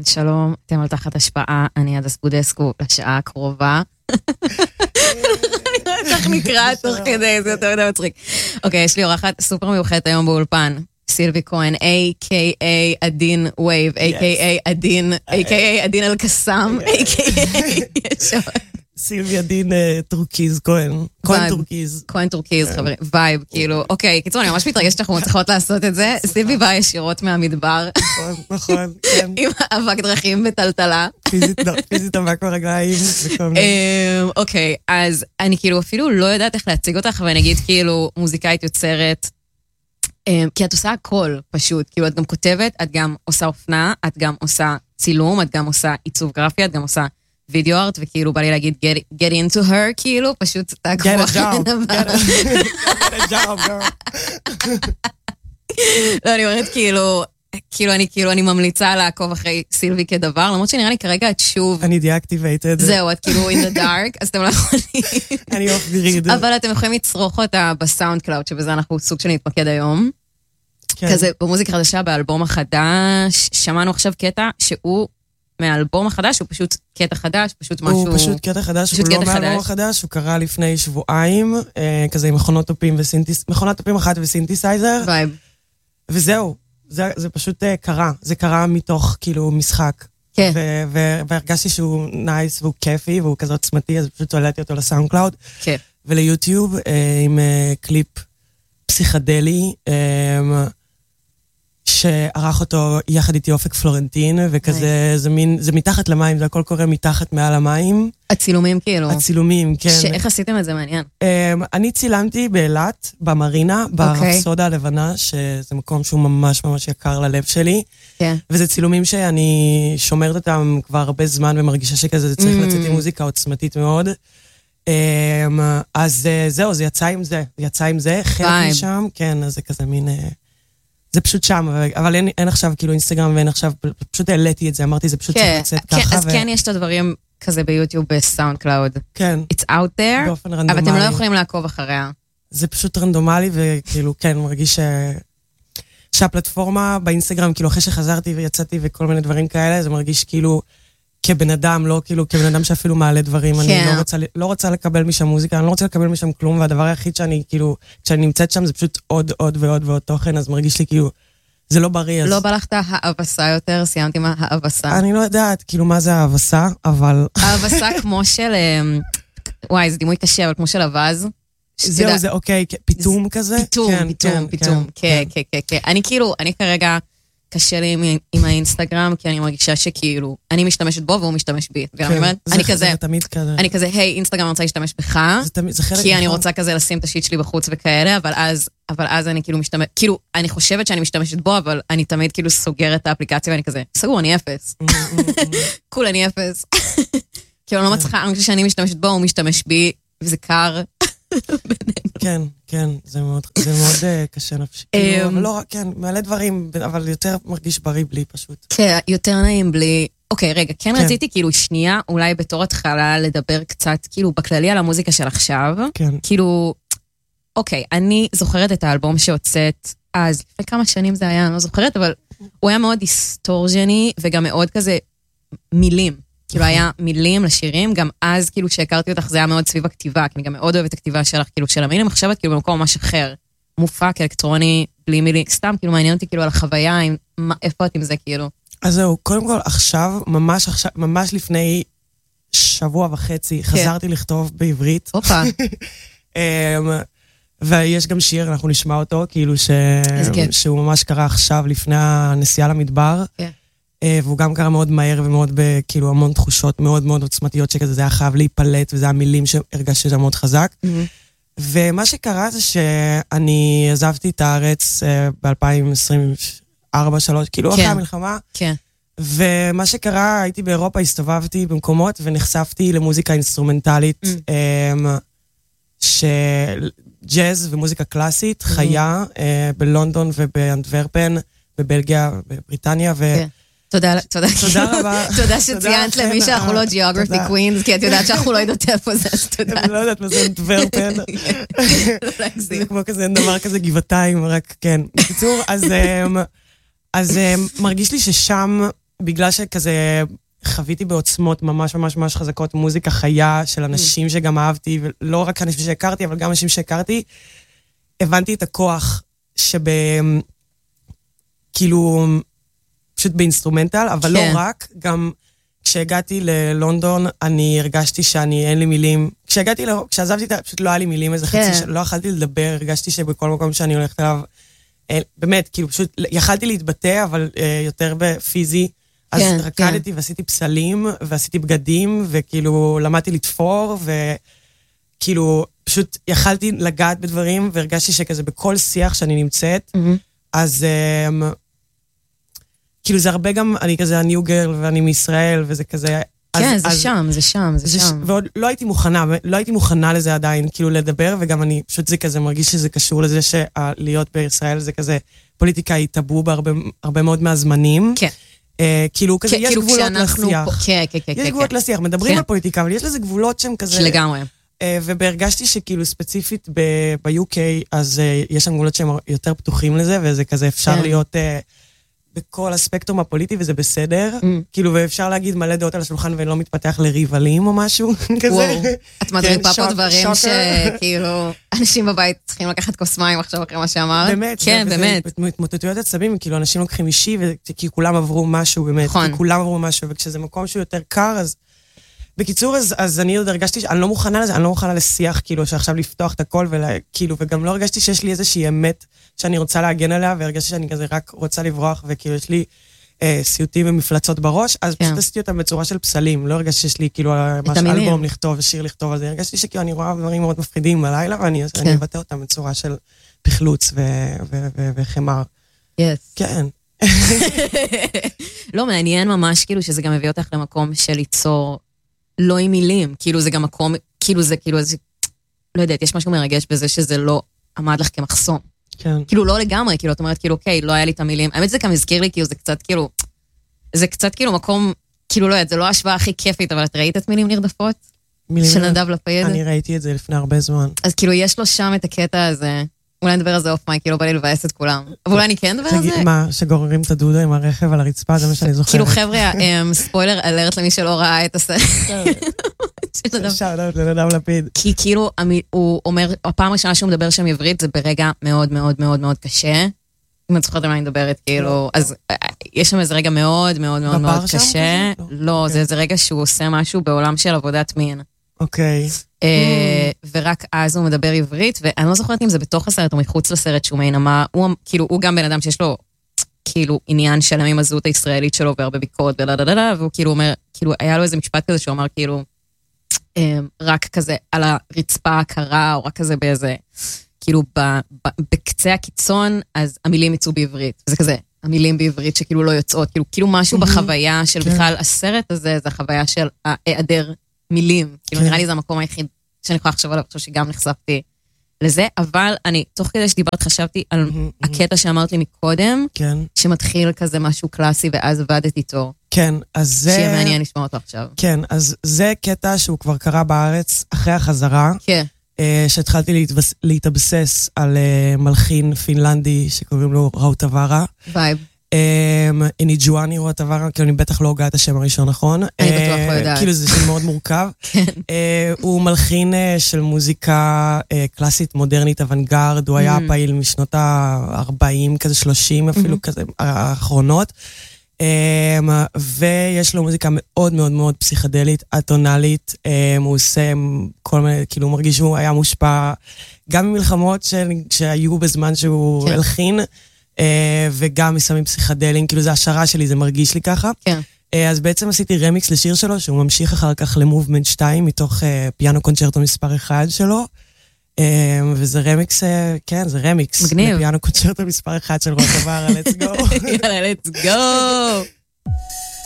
שלום, אתם על תחת השפעה, אני עדס בודסקו לשעה הקרובה. אני לא יודעת איך נקרא תוך כדי, זה יותר מדי מצחיק. אוקיי, יש לי אורחת סופר מיוחדת היום באולפן, סילבי כהן, a.k.a. עדין וייב, a.k.a. עדין, a.k.a. עדין אל-קסאם, a.k.a. יש עוד. סילבי עדין טורקיז, כהן טורקיז. כהן טורקיז, חברים, וייב, כאילו, אוקיי, קיצור, אני ממש מתרגשת שאנחנו צריכות לעשות את זה. סילבי באה ישירות מהמדבר. נכון, כן. עם אבק דרכים וטלטלה. פיזית אבק ברגליים. אוקיי, אז אני כאילו אפילו לא יודעת איך להציג אותך, ואני אגיד כאילו מוזיקאית יוצרת, כי את עושה הכל פשוט, כאילו את גם כותבת, את גם עושה אופנה, את גם עושה צילום, את גם עושה עיצוב גרפי, את גם עושה וידאו ארט, וכאילו בא לי להגיד get into her, כאילו פשוט תעקבו אחרי דבר. Get a job, girl. לא, אני אומרת כאילו אני ממליצה לעקוב אחרי סילבי כדבר, למרות שנראה לי כרגע את שוב... אני deactivated. זהו, את כאילו in the dark, אז אתם לא יכולים... אני off grid. אבל אתם יכולים לצרוך אותה בסאונד קלאוד, שבזה אנחנו סוג של נתמקד היום. כזה במוזיקה חדשה, באלבום החדש, שמענו עכשיו קטע שהוא מהאלבום החדש, הוא פשוט קטע חדש, פשוט משהו... הוא פשוט קטע חדש, הוא לא מהאלבום החדש, הוא קרה לפני שבועיים, כזה עם מכונות טופים מכונת טופים אחת וסינתסייזר. וייב. וזהו, זה פשוט קרה, זה קרה מתוך כאילו משחק. כן. והרגשתי שהוא נייס והוא כיפי, והוא כזה עוצמתי, אז פשוט הולדתי אותו לסאונד קלאוד. כן. וליוטיוב, עם קליפ פסיכדלי, שערך אותו יחד איתי אופק פלורנטין, וכזה, זה מתחת למים, זה הכל קורה מתחת מעל המים. הצילומים כאילו. הצילומים, כן. איך עשיתם את זה מעניין? אני צילמתי באילת, במרינה, ברפסודה הלבנה, שזה מקום שהוא ממש ממש יקר ללב שלי. כן. וזה צילומים שאני שומרת אותם כבר הרבה זמן, ומרגישה שכזה זה צריך לצאת עם מוזיקה עוצמתית מאוד. אז זהו, זה יצא עם זה, חלק משם, כן, אז זה כזה מין... זה פשוט שם, אבל אין עכשיו כאילו אינסטגרם, ואין עכשיו, פשוט העליתי את זה, אמרתי, זה פשוט צריך לצאת ככה. אז כן, יש את הדברים כזה ביוטיוב, בסאונד קלאוד. כן. It's out there, באופן רנדומלי. אבל אתם לא יכולים לעקוב אחריה. זה פשוט רנדומלי, וכאילו, כן, מרגיש שהפלטפורמה באינסטגרם, כאילו, אחרי שחזרתי ויצאתי וכל מיני דברים כאלה, זה מרגיש כאילו, כבן אדם, לא כאילו, כבן אדם שאפילו מעלה דברים, אני לא רוצה לקבל משם מוזיקה, אני לא רוצה לקבל משם כלום, והדבר היחיד שאני כאילו, כשאני נמצאת שם זה פשוט עוד ועוד תוכן, אז מרגיש לי כאילו, זה לא בריא. לא בא לך את האבסה יותר, סיימתי מה האבסה. אני לא יודעת, כאילו, מה זה האבסה, אבל... האבסה כמו של, וואי, זה דימוי קשה, אבל כמו של אבז. זהו, זה אוקיי, פיתום כזה? פיתום, כן. אני כרגע... קשה לי עם האינסטגרם, כי אני מרגישה שכאילו, אני משתמשת בו והוא משתמש בי. אני כזה, היי, אינסטגרם רוצה להשתמש בך, כי אני רוצה כזה לשים את השיט שלי בחוץ וכאלה, אבל אז אני כאילו משתמש, כאילו, אני חושבת שאני משתמשת בו, אבל אני תמיד כאילו סוגרת את האפליקציה, ואני כזה, סגור, אני אפס. קול, אני אפס. כאילו, אני לא מצליחה, אני חושבת שאני משתמשת בו, הוא משתמש בי, וזה קר. כן, זה מאוד קשה נפשי. לא, כן, מעלה דברים, אבל יותר מרגיש בריא בלי פשוט. כן, יותר נעים בלי... אוקיי, רגע, כן רציתי כאילו שנייה, אולי בתור התחלה לדבר קצת, כאילו בכללי על המוזיקה של עכשיו. כן. כאילו, אוקיי, אני זוכרת את האלבום שהוצאת אז, לפני כמה שנים זה היה, אני לא זוכרת, אבל הוא היה מאוד היסטורג'ני, וגם מאוד כזה מילים. כאילו היה מילים לשירים, גם אז כאילו שהכרתי אותך זה היה מאוד סביב הכתיבה, כי אני גם מאוד אוהבת הכתיבה שלך, כאילו של המילים, עכשיו את כאילו במקום ממש אחר, מופק, אלקטרוני, בלי מילים, סתם כאילו מעניין אותי כאילו על החוויה, איפה את עם זה כאילו? אז זהו, קודם כל עכשיו, ממש לפני שבוע וחצי, חזרתי לכתוב בעברית. אופה. ויש גם שיר, אנחנו נשמע אותו, כאילו שהוא ממש קרה עכשיו לפני הנסיעה למדבר. כן. והוא גם קרה מאוד מהר ומאוד כאילו המון תחושות מאוד מאוד עוצמתיות שכזה זה היה חייב להיפלט וזה המילים שהרגשתי שזה מאוד חזק. ומה שקרה זה שאני עזבתי את הארץ ב-2024-2023, כאילו אחרי המלחמה. כן. ומה שקרה, הייתי באירופה, הסתובבתי במקומות ונחשפתי למוזיקה אינסטרומנטלית, שג'אז ומוזיקה קלאסית חיה בלונדון ובאנטוורפן, בבלגיה, בבריטניה, תודה רבה. תודה שציינת למי שאנחנו לא גיאוגרפי קווינס, כי את יודעת שאנחנו לא יודעות איפה זה, אז תודה. אני לא יודעת מה זה אנטוורפן. זה כמו כזה דבר כזה גבעתיים, רק כן. בקיצור, אז מרגיש לי ששם, בגלל שכזה חוויתי בעוצמות ממש ממש ממש חזקות, מוזיקה חיה של אנשים שגם אהבתי, ולא רק אנשים שהכרתי, אבל גם אנשים שהכרתי, הבנתי את הכוח כאילו, פשוט באינסטרומנטל, אבל לא רק, גם כשהגעתי ללונדון, אני הרגשתי אין לי מילים. כשעזבתי, פשוט לא היה לי מילים, איזה חצי שלא יכלתי לדבר, הרגשתי שבכל מקום שאני הולכת אליו, באמת, כאילו, פשוט יכלתי להתבטא, אבל יותר בפיזי, אז רקדתי ועשיתי פסלים, ועשיתי בגדים, וכאילו למדתי לתפור, וכאילו פשוט יכלתי לגעת בדברים, והרגשתי שכזה בכל שיח שאני נמצאת, אז כאילו זה הרבה גם, אני כזה הניו גרל, ואני מישראל, וזה כזה... כן, זה שם. ועוד לא הייתי מוכנה לזה עדיין, כאילו לדבר, וגם אני פשוט זה כזה מרגיש שזה קשור לזה שלהיות בישראל זה כזה, פוליטיקה היא טאבו בהרבה מאוד מהזמנים. כן. כאילו כזה, יש גבולות לשיח. כן. יש גבולות לשיח, מדברים על פוליטיקה, אבל יש לזה גבולות שהם כזה... לגמרי. ובהרגשתי שכאילו ספציפית ב-UK, אז יש שם גבולות שהם יותר פתוחים לזה, וזה כזה אפשר להיות בכל הספקטרום הפוליטי, וזה בסדר. כאילו, ואפשר להגיד מלא דעות על השולחן, ולא מתפתח לריבלים או משהו כזה. את מדריכה פה דברים שכאילו, אנשים בבית צריכים לקחת כוס מים עכשיו אחרי מה שאמרת. באמת. כן, באמת. מתמוטטויות עצבים, כאילו, אנשים לוקחים אישי, כי כולם עברו משהו, באמת. כי כולם עברו משהו, וכשזה מקום שהוא יותר קר, אז... בקיצור, אז אני עוד הרגשתי שאני לא מוכנה לזה, אני לא מוכנה לשיח, כאילו, שעכשיו לפתוח את הכל, וכאילו, וגם לא הרגשתי שיש לי איזושהי אמת שאני רוצה להגן עליה, והרגשתי שאני כזה רק רוצה לברוח, וכאילו, יש לי סיוטים ומפלצות בראש, אז פשוט עשיתי אותם בצורה של פסלים, לא הרגשתי שיש לי, כאילו, ממש אלבום לכתוב, שיר לכתוב על זה, הרגשתי שכאילו, אני רואה דברים מאוד מפחידים בלילה, ואני אבטא אותם בצורה של פחלוץ וחמר. כן. לא, מעניין ממש, כאילו, שזה גם מביא אותך למקום של ליצור לא עם מילים, כאילו זה גם מקום, כאילו זה, לא יודעת, יש משהו מרגש בזה שזה לא עמד לך כמחסום. כן. כאילו לא לגמרי, כאילו את אומרת, כאילו, אוקיי, לא היה לי את המילים. האמת זה גם הזכיר לי, כאילו זה קצת כאילו מקום, כאילו לא יודעת, זה לא ההשוואה הכי כיפית, אבל את ראית את מילים נרדפות? של נדב לפיד? אני ראיתי את זה לפני הרבה זמן. אז כאילו יש לו שם את הקטע הזה, אולי נדבר על זה אוף מייק, כאילו בא לי לבאס את כולם. אבל אולי אני כן נדבר על זה? מה, שגוררים את הדודה עם הרכב על הרצפה, זה מה שאני זוכרת. כאילו חבר'ה, ספוילר אלרט למי שלא ראה את הסרט. שאלות לנדב לפיד. כי כאילו, הוא אומר, הפעם הראשונה שהוא מדבר שם עברית, זה ברגע מאוד מאוד מאוד מאוד קשה. אם את זוכרת על מה אני מדברת, כאילו, אז יש שם איזה רגע מאוד מאוד מאוד מאוד קשה. לא, זה רגע שהוא עושה משהו בעולם של עבודת מין. אוקיי. ורק אז הוא מדבר עברית, ואני לא זוכרת אם זה בתוך הסרט או מחוץ לסרט שהוא מעין אמר, כאילו, הוא גם בן אדם שיש לו, כאילו, עניין שלם עם הזהות הישראלית שלו, והרבה ביקורת, והוא כאילו אומר, כאילו, היה לו איזה משפט כזה שהוא אמר, כאילו, רק כזה על הרצפה הקרה, או רק כזה באיזה, כאילו, בקצה הקיצון, אז המילים יצאו בעברית. זה כזה, המילים בעברית שכאילו לא יוצאות, כאילו משהו בחוויה של בכלל הסרט הזה, זה החוויה של העדר מילים. כאילו נראה לי זה המקום היחיד שאני יכולה לחשוב עליו, שגם נחשפתי לזה, אבל אני, תוך כדי שדיברת, חשבתי על הקטע שאמרת לי מקודם, שמתחיל כזה משהו קלאסי, ואז עבדת איתו. כן, אז זה... שיהיה מעניין לשמוע אותו עכשיו. כן, אז זה קטע שהוא כבר קרה בארץ אחרי החזרה, כן. שהתחלתי להתאבסס על מלחין פינלנדי שקוראים לו ראוטווארה. וייב. איניג'ואני ראוטווארה, כאילו אני בטח לא הוגע את השם הראשון, נכון? אני בטוח לא יודעת. כאילו זה שם מאוד מורכב. הוא מלחין של מוזיקה קלאסית, מודרנית, אוונגרד, הוא היה פעיל משנות ה-40, כזה 30 אפילו, כזה האחרונות. ויש לו מוזיקה מאוד מאוד מאוד פסיכדלית, אטונלית, הוא עושה כל מיני, כאילו הוא מרגיש שהוא היה מושפע גם ממלחמות שהיו בזמן שהוא הלחין, וגם מסמים פסיכדליים, כאילו זה השערה שלי, זה מרגיש לי ככה. אז בעצם עשיתי רמיקס לשיר שלו, שהוא ממשיך אחר כך למובמנט 2, מתוך פיאנו קונצ'רטו מספר 1 שלו, וזה רמיקס, כן, זה רמיקס. מגניב. לפיאנו קונצ'רטו מספר 1 של ראוטווארה, let's go. יאללה, let's go.